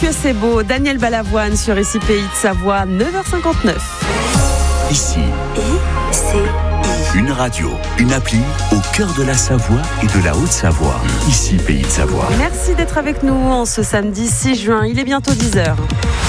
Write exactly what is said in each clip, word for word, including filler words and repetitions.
que c'est beau. Daniel Balavoine sur Ici Pays de Savoie, neuf heures cinquante-neuf. Ici, I, C, I. Une radio, une appli au cœur de la Savoie et de la Haute-Savoie. Ici Pays de Savoie. Merci d'être avec nous en ce samedi six juin. Il est bientôt dix heures.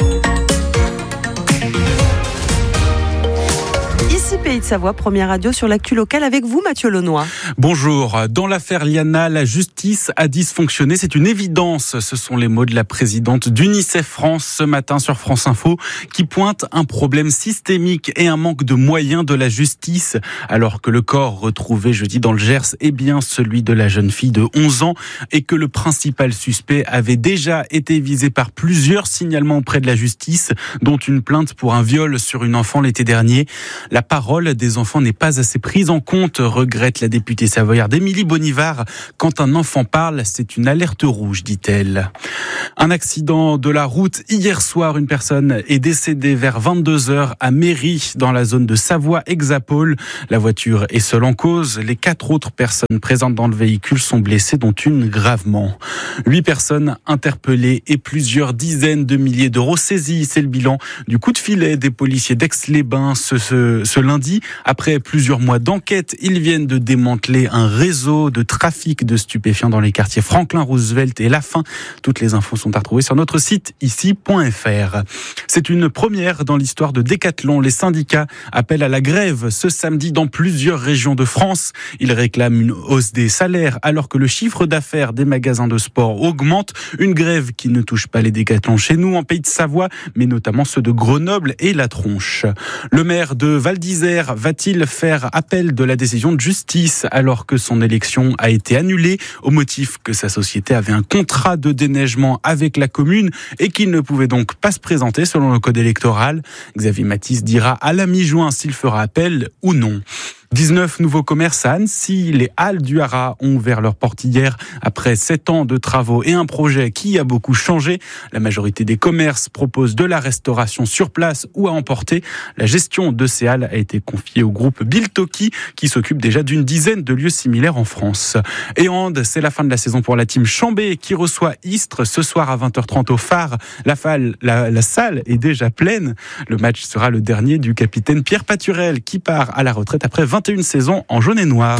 Ici Pays de Savoie, première radio sur l'actu locale avec vous, Mathieu Launois. Bonjour. Dans l'affaire Liana, la justice a dysfonctionné. C'est une évidence. Ce sont les mots de la présidente d'UNICEF France ce matin sur France Info, qui pointe un problème systémique et un manque de moyens de la justice, alors que le corps retrouvé jeudi dans le Gers est bien celui de la jeune fille de onze ans et que le principal suspect avait déjà été visé par plusieurs signalements auprès de la justice, dont une plainte pour un viol sur une enfant l'été dernier. La parole des enfants n'est pas assez prise en compte, regrette la députée savoyarde Émilie Bonivard. Quand un enfant parle, c'est une alerte rouge, dit-elle. Un accident de la route hier soir. Une personne est décédée vers vingt-deux heures à Méry, dans la zone de Savoie-Hexapole. La voiture est seule en cause. Les quatre autres personnes présentes dans le véhicule sont blessées, dont une gravement. Huit personnes interpellées et plusieurs dizaines de milliers d'euros saisis. C'est le bilan du coup de filet des policiers d'Aix-les-Bains ce, ce, ce lundi. Après plusieurs mois d'enquête, ils viennent de démanteler un réseau de trafic de stupéfiants dans les quartiers Franklin Roosevelt et Lafin. Toutes les infos sont à retrouver sur notre site ici point f r. C'est une première dans l'histoire de Décathlon. Les syndicats appellent à la grève ce samedi dans plusieurs régions de France. Ils réclament une hausse des salaires alors que le chiffre d'affaires des magasins de sport augmente. Une grève qui ne touche pas les Décathlons chez nous en Pays de Savoie, mais notamment ceux de Grenoble et La Tronche. Le maire de Val d'Isère va-t-il faire appel de la décision de justice alors que son élection a été annulée au motif que sa société avait un contrat de déneigement avec la commune et qu'il ne pouvait donc pas se présenter selon le code électoral? Xavier Mathis dira à la mi-juin s'il fera appel ou non. dix-neuf nouveaux commerces à Annecy. Les Halles du Haras ont ouvert leurs portes hier après sept ans de travaux et un projet qui a beaucoup changé. La majorité des commerces proposent de la restauration sur place ou à emporter. La gestion de ces halles a été confiée au groupe Biltoki qui s'occupe déjà d'une dizaine de lieux similaires en France. Et en hand, c'est la fin de la saison pour la team Chambé qui reçoit Istres ce soir à vingt heures trente au Phare. La, falle, la, la salle est déjà pleine. Le match sera le dernier du capitaine Pierre Paturel qui part à la retraite après vingt et une saisons en jaune et noir.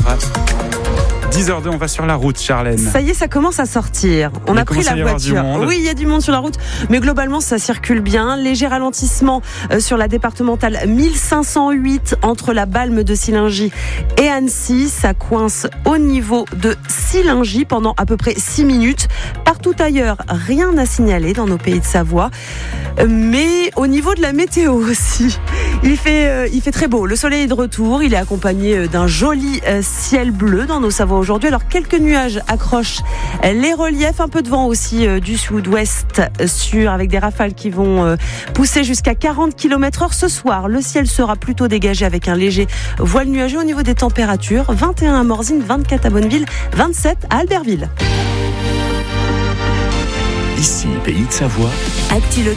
dix heures deux, on va sur la route, Charlène. Ça y est, ça commence à sortir. On il a pris la voiture. Oui, il y a du monde sur la route, mais globalement, ça circule bien. Léger ralentissement euh, sur la départementale mille cinq cent huit entre la Balme de Sillingy et Annecy. Ça coince au niveau de Sillingy pendant à peu près six minutes. Partout ailleurs, rien à signaler dans nos Pays de Savoie. Mais au niveau de la météo aussi, il fait, euh, il fait très beau. Le soleil est de retour. Il est accompagné d'un joli euh, ciel bleu dans nos Savoies aujourd'hui. Alors quelques nuages accrochent les reliefs, un peu de vent aussi euh, du sud-ouest sur avec des rafales qui vont euh, pousser jusqu'à quarante kilomètres heure ce soir. Le ciel sera plutôt dégagé avec un léger voile nuageux. Au niveau des températures, vingt et un à Morzine, vingt-quatre à Bonneville, vingt-sept à Albertville. Ici Pays de Savoie. Actu locale.